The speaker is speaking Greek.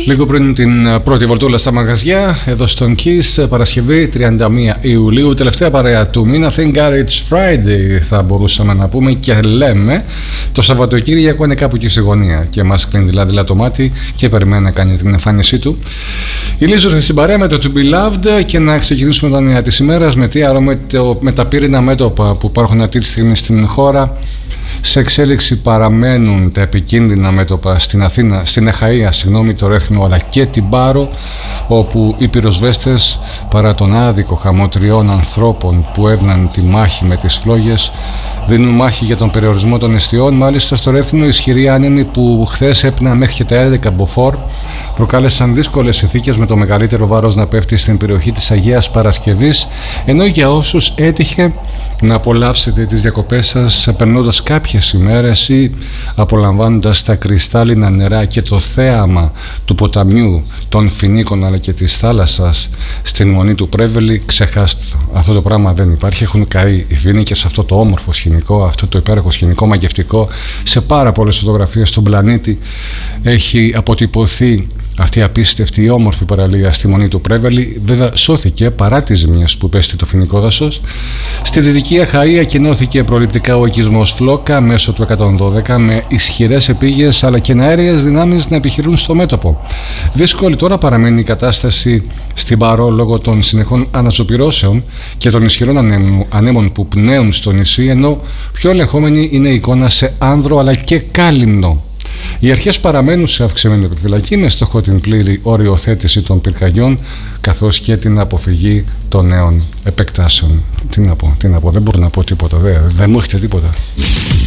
Λίγο πριν την πρώτη βολτούλα στα μαγαζιά, εδώ στον Kiss, Παρασκευή 31 Ιουλίου, τελευταία παρέα του μήνα. Thank God it's Friday, θα μπορούσαμε να πούμε και λέμε. Το Σαββατοκύριακο είναι κάπου εκεί στη γωνία και μας κλείνει δηλαδή το μάτι και περιμένει να κάνει την εμφάνισή του. Η Λίζου ήρθε στην παρέα με το To Be Loved και να ξεκινήσουμε τα νέα της ημέρας με τα πύρινα μέτωπα που υπάρχουν αυτή τη στιγμή στην χώρα. Σε εξέλιξη παραμένουν τα επικίνδυνα μέτωπα στην Αχαΐα, το Ρέθινο αλλά και την Πάρο, όπου οι πυροσβέστες, παρά τον άδικο χαμό 3 ανθρώπων που έβναν τη μάχη με τις φλόγες, δίνουν μάχη για τον περιορισμό των εστιών. Μάλιστα στο Ρέθινο, ισχυροί άνεμοι που χθες έπναν μέχρι και τα 11 μποφόρ προκάλεσαν δύσκολες συνθήκες, με το μεγαλύτερο βάρος να πέφτει στην περιοχή της Αγίας Παρασκευής, ενώ για όσους έτυχε να απολαύσετε τις διακοπές σας περνώντας κάποιες ημέρες ή απολαμβάνοντας τα κρυστάλλινα νερά και το θέαμα του ποταμιού, των φοινίκων αλλά και της θάλασσας στην Μονή του Πρέβελη, ξεχάστε το. Αυτό το πράγμα δεν υπάρχει. Έχουν καεί οι φοινίκες, αυτό το όμορφο σκηνικό, αυτό το υπέροχο σκηνικό μαγευτικό. Σε πάρα πολλές φωτογραφίες στον πλανήτη έχει αποτυπωθεί αυτή η απίστευτη, όμορφη παραλία στη Μονή του Πρέβελη. Βέβαια σώθηκε παρά τις ζημιές που πέστη το φοινικό δάσος. Στη Δυτική Αχαΐα ακοινώθηκε προληπτικά ο οικισμός Φλόκα μέσω του 112 με ισχυρές επίγειες αλλά και αέριες δυνάμεις να επιχειρούν στο μέτωπο. Δύσκολη τώρα παραμένει η κατάσταση στην Πάρο λόγω των συνεχών αναζωπυρώσεων και των ισχυρών ανέμων που πνέουν στο νησί, ενώ πιο ελεγχόμενη είναι η εικόνα σε Άνδρο αλλά και Κάλυμνο. Οι αρχές παραμένουν σε αυξημένη επιφυλακή με στόχο την πλήρη οριοθέτηση των πυρκαγιών καθώς και την αποφυγή των νέων επεκτάσεων. Τι να πω, δεν μπορώ να πω τίποτα, δεν μου έχετε τίποτα.